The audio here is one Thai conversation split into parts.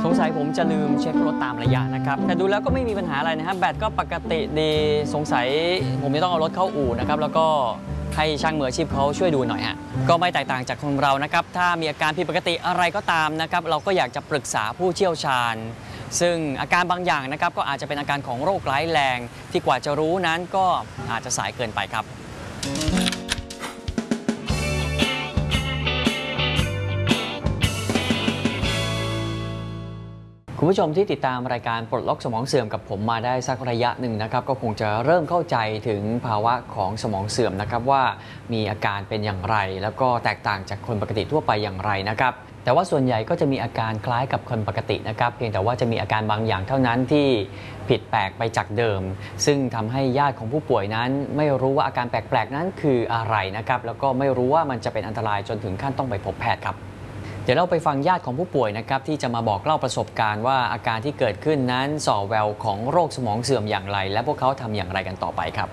สงสัยผมจะลืมเช็ครถตามระยะนะครับแต่ดูแล้วก็ไม่มีปัญหาอะไรนะครับแบตก็ปกติดีสงสัยผมจะต้องเอารถเข้าอู่นะครับแล้วก็ให้ช่างมืออาชีพเขาช่วยดูหน่อยฮะก็ไม่แตกต่างจากคนเรานะครับถ้ามีอาการผิดปกติอะไรก็ตามนะครับเราก็อยากจะปรึกษาผู้เชี่ยวชาญซึ่งอาการบางอย่างนะครับก็อาจจะเป็นอาการของโรคร้ายแรงที่กว่าจะรู้นั้นก็อาจจะสายเกินไปครับคุณผู้ชมที่ติดตามรายการปลดล็อกสมองเสื่อมกับผมมาได้สักระยะหนึ่งนะครับก็คงจะเริ่มเข้าใจถึงภาวะของสมองเสื่อมนะครับว่ามีอาการเป็นอย่างไรแล้วก็แตกต่างจากคนปกติทั่วไปอย่างไรนะครับแต่ว่าส่วนใหญ่ก็จะมีอาการคล้ายกับคนปกตินะครับเพียงแต่ว่าจะมีอาการบางอย่างเท่านั้นที่ผิดแปลกไปจากเดิมซึ่งทำให้ญาติของผู้ป่วยนั้นไม่รู้ว่าอาการแปลกๆนั้นคืออะไรนะครับแล้วก็ไม่รู้ว่ามันจะเป็นอันตรายจนถึงขั้นต้องไปพบแพทย์ครับเดี๋ยวเราไปฟังญาติของผู้ป่วยนะครับที่จะมาบอกเล่าประสบการณ์ว่าอาการที่เกิดขึ้นนั้นส่อแววของโรคสมองเสื่อมอย่างไรและพวกเขาทำอย่างไรกันต่อไปครับ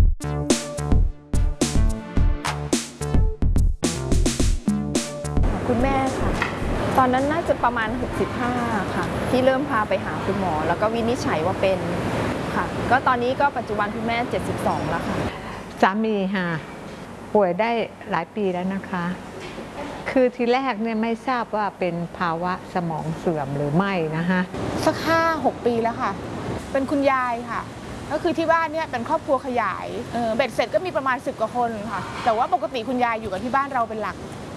คุณแม่ค่ะตอนนั้นน่าจะประมาณ65ค่ะที่เริ่มพาไปหาคุณหมอแล้วก็วินิจฉัยว่าเป็นค่ะก็ตอนนี้ก็ปัจจุบันคุณแม่72แล้วค่ะสามีค่ะป่วยได้หลายปีแล้วนะคะคือทีแรกเนี่ยไม่ทราบว่าเป็นภาวะสมองเสื่อมหรือไม่นะคะสัก5-6 ปีแล้วค่ะเป็นคุณยายค่ะก็คือที่บ้านเนี่ยเป็นครอบครัวขยายเบ็ดเสร็จก็มีประมาณ10 กว่าคนค่ะแต่ว่าปกติคุณยายอยู่กับที่บ้านเราเป็นหลัก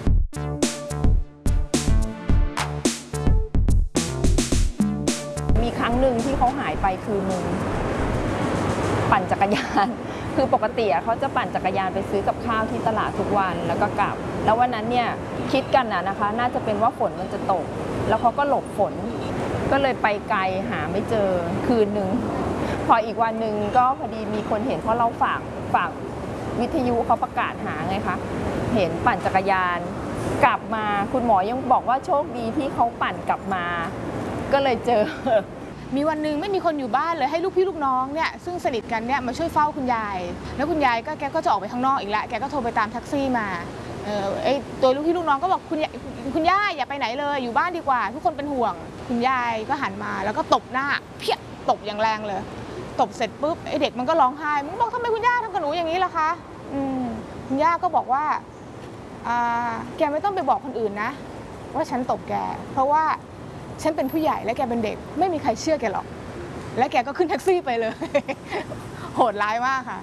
มีครั้งหนึ่งที่เขาหายไปคือมึงปั่นจักรยานคือปกติเขาจะปั่นจักรยานไปซื้อกับข้าวที่ตลาดทุกวันแล้วก็กลับแล้ววันนั้นเนี่ยคิดกันนะคะน่าจะเป็นว่าฝนมันจะตกแล้วเขาก็หลบฝนก็เลยไปไกลหาไม่เจอคืนนึงพออีกวันหนึ่งก็พอดีมีคนเห็นเพราะเราฝากวิทยุเขาประกาศหาไงคะเห็นปั่นจักรยานกลับมาคุณหมอยังบอกว่าโชคดีที่เขาปั่นกลับมาก็เลยเจอมีวันหนึ่งไม่มีคนอยู่บ้านเลยให้ลูกพี่ลูกน้องเนี่ยซึ่งสนิทกันเนี่ยมาช่วยเฝ้าคุณยายแล้วคุณยายแกก็จะออกไปข้างนอกอีกแล้วแกก็โทรไปตามแท็กซี่มาตัวลูกพี่ลูกน้องก็บอกคุณย่าอย่าไปไหนเลยอยู่บ้านดีกว่าทุกคนเป็นห่วงคุณยายก็หันมาแล้วก็ตบหน้าเพี้ยตบอย่างแรงเลยตบเสร็จปุ๊บไอเด็กมันก็ร้องไห้มึงบอกทำไมคุณย่าทำกับหนูอย่างนี้ล่ะคะคุณย่าก็บอกว่าแกไม่ต้องไปบอกคนอื่นนะว่าฉันตบแกเพราะว่าฉันเป็นผู้ใหญ่และแกเป็นเด็กไม่มีใครเชื่อแกหรอกและแกก็ขึ้นแท็กซี่ไปเลยโหดร้ายมากค่ะ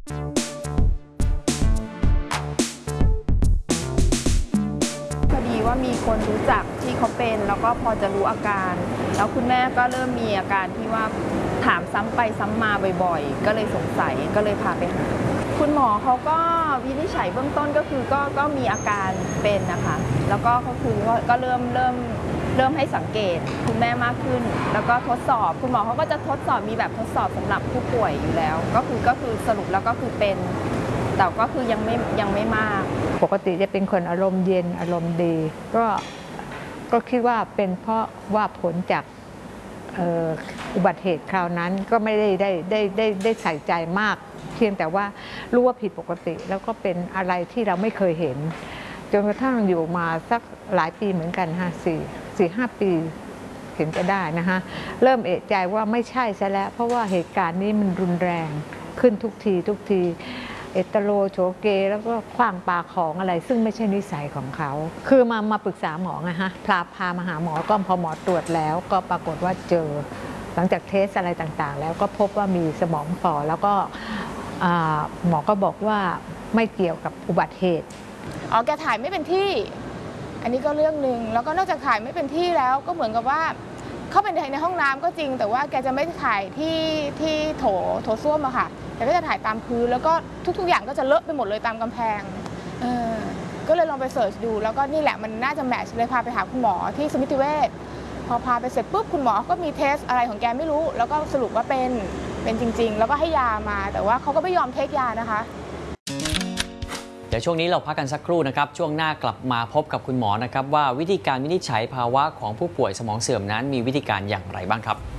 พอดีว่ามีคนรู้จักที่เขาเป็นแล้วก็พอจะรู้อาการแล้วคุณแม่ก็เริ่มมีอาการที่ว่าถามซ้ำไปซ้ำมาบ่อยๆก็เลยสงสัยก็เลยพาไปหาคุณหมอเขาก็วินิจฉัยเบื้องต้นก็คือก็มีอาการเป็นนะคะแล้วก็เขาคือก็เริ่มให้สังเกตคุณแม่มากขึ้นแล้วก็ทดสอบคุณหมอเขาก็จะทดสอบมีแบบทดสอบสำหรับผู้ป่วยอยู่แล้วก็คือสรุปแล้วก็คือเป็นแต่ก็คือยังไม่มากปกติจะเป็นคนอารมณ์เย็นอารมณ์ดีก็คิดว่าเป็นเพราะว่าผลจากอุบัติเหตุคราวนั้นก็ไม่ได้ใส่ใจมากเพียงแต่ว่ารู้ว่าผิดปกติแล้วก็เป็นอะไรที่เราไม่เคยเห็นจนกระทั่งอยู่มาสักหลายปีเหมือนกัน4-5 ปีเห็นจะได้นะคะเริ่มเอะใจว่าไม่ใช่ซะแล้วเพราะว่าเหตุการณ์นี้มันรุนแรงขึ้นทุกทีเอตโลโฉเกแล้วก็ขว้างปาของอะไรซึ่งไม่ใช่นิสัยของเขาคือมาปรึกษาหมอไงฮะพามาหาหมอก็พอหมอตรวจแล้วก็ปรากฏว่าเจอหลังจากเทสอะไรต่างๆแล้วก็พบว่ามีสมองฝ่อแล้วก็หมอก็บอกว่าไม่เกี่ยวกับอุบัติเหตุแกถ่ายไม่เป็นที่อันนี้ก็เรื่องหนึ่งแล้วก็นอกจากถ่ายไม่เป็นที่แล้วก็เหมือนกับว่าเข้าไปในห้องน้ำก็จริงแต่ว่าแกจะไม่ถ่ายที่โถส้วมอะค่ะแต่ก็จะถ่ายตามพื้นแล้วก็ทุกๆอย่างก็จะเลอะไปหมดเลยตามกำแพงก็เลยลองไปเสิร์ชดูแล้วก็นี่แหละมันน่าจะแมทช์เลยพาไปหาคุณหมอที่สมิติเวชพอพาไปเสร็จปุ๊บคุณหมอก็มีเทสอะไรของแกไม่รู้แล้วก็สรุปว่าเป็นจริงๆแล้วก็ให้ยามาแต่ว่าเขาก็ไม่ยอมเทคยานะคะเดี๋ยวช่วงนี้เราพักกันสักครู่นะครับช่วงหน้ากลับมาพบกับคุณหมอนะครับว่าวิธีการวินิจฉัยภาวะของผู้ป่วยสมองเสื่อมนั้นมีวิธีการอย่างไรบ้างครับ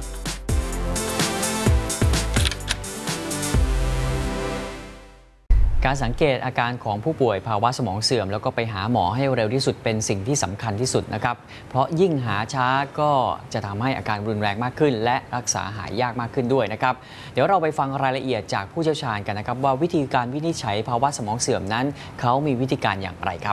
การสังเกตอาการของผู้ป่วยภาวะสมองเสื่อมแล้วก็ไปหาหมอให้เร็วที่สุดเป็นสิ่งที่สำคัญที่สุดนะครับเพราะยิ่งหาช้าก็จะทำให้อาการรุนแรงมากขึ้นและรักษาหายยากมากขึ้นด้วยนะครับเดี๋ยวเราไปฟังรายละเอียดจากผู้เชี่ยวชาญกันนะครับว่าวิธีการวินิจฉัยภาวะสมองเสื่อมนั้นเขามีวิธีการอย่างไรครับ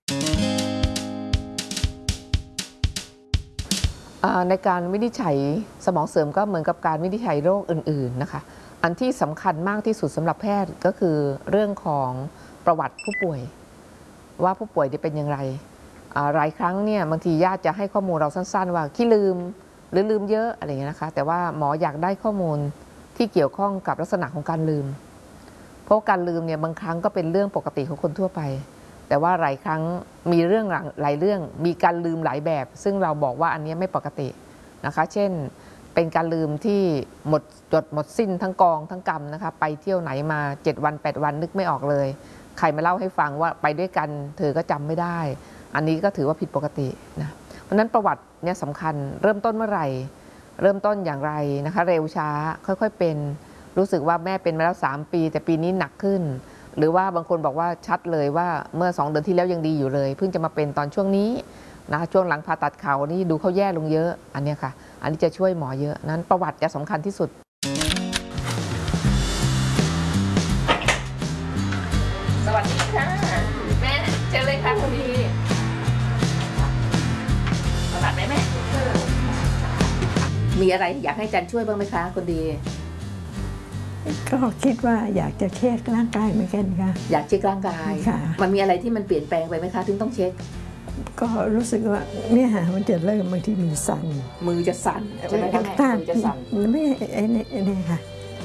ในการวินิจฉัยสมองเสื่อมก็เหมือนกับการวินิจฉัยโรคอื่นๆนะคะอันที่สำคัญมากที่สุดสำหรับแพทย์ก็คือเรื่องของประวัติผู้ป่วยว่าผู้ป่วยเป็นอย่างไรหลายครั้งเนี่ยบางทีญาติจะให้ข้อมูลเราสั้นๆว่าขี้ลืมหรือลืมเยอะอะไรอย่างเงี้ยนะคะแต่ว่าหมออยากได้ข้อมูลที่เกี่ยวข้องกับลักษณะของการลืมเพราะการลืมเนี่ยบางครั้งก็เป็นเรื่องปกติของคนทั่วไปแต่ว่าหลายครั้งมีเรื่องหลายเรื่องมีการลืมหลายแบบซึ่งเราบอกว่าอันนี้ไม่ปกตินะคะเช่นเป็นการลืมที่หมดจดหมดสิ้นทั้งกองทั้งกรรมนะคะไปเที่ยวไหนมา7 วัน8 วันนึกไม่ออกเลยใครมาเล่าให้ฟังว่าไปด้วยกันเธอก็จำไม่ได้อันนี้ก็ถือว่าผิดปกตินะเพราะนั้นประวัติเนี่ยสำคัญเริ่มต้นเมื่อไหร่เริ่มต้นอย่างไรนะคะเร็วช้าค่อยๆเป็นรู้สึกว่าแม่เป็นมาแล้ว3 ปีแต่ปีนี้หนักขึ้นหรือว่าบางคนบอกว่าชัดเลยว่าเมื่อ2 เดือนที่แล้วยังดีอยู่เลยเพิ่งจะมาเป็นตอนช่วงนี้นะช่วงหลังผ่าตัดเข่านี่ดูเขาแย่ลงเยอะอันนี้ค่ะอันนี้จะช่วยหมอเยอะนั้นประวัติจะสำคัญที่สุดสวัสดีค่ะแม่เจอเลยค่ะคุณดีประวัติไหมแม่มีอะไรอยากให้จันช่วยบ้างไหมคะคุณดีก็คิดว่าอยากจะเช็คร่างกายเหมือนกันค่ะอยากเช็คร่างกายมันมีอะไรที่มันเปลี่ยนแปลงไปไหมคะถึงต้องเช็คก็รู้สึกว่าเนี่ยมันจะเริ่มบางทีมือสั่นมือจะสั่นใช่ไหมคะแม่มือจะสั่นไม่ไอ้นี่ค่ะ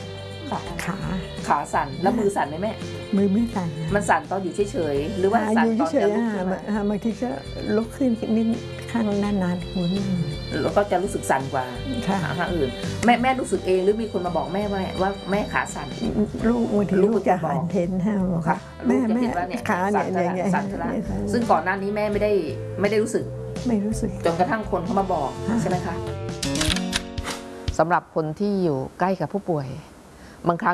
ขาสั่นแล้วมือสั่นไหมแม่มือไม่สั่นมันสั่นตอนอยู่เฉยๆหรือว่าสั่นตอนจะลุกขึ้นมาบางทีก็ลุกขึ้นนิดข้างนานๆหมุนแล้วก็จะรู้สึกสั่นกว่าข้างอื่นแม่รู้สึกเองหรือมีคนมาบอกแม่ว่าแม่ขาสั่นลูกบางทีลูกจะเห็นฮะบอกค่ะแม่ขาเนี่ยสั่นซึ่งก่อนหน้านี้แม่ไม่ได้รู้สึกจนกระทั่งคนเขามาบอกใช่ไหมคะสำหรับคนที่อยู่ใกล้กับผู้ป่วยบางครั้ง